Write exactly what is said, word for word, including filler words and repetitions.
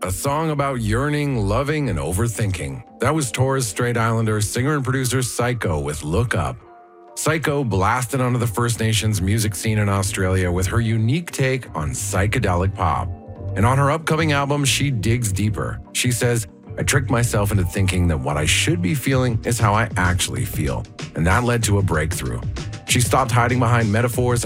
A song about yearning, loving, and overthinking. That was Torres Strait Islander singer and producer Psycho with Look Up. Psycho blasted onto the First Nations music scene in Australia with her unique take on psychedelic pop. And on her upcoming album, she digs deeper. She says, "I tricked myself into thinking that what I should be feeling is how I actually feel." And that led to a breakthrough. She stopped hiding behind metaphors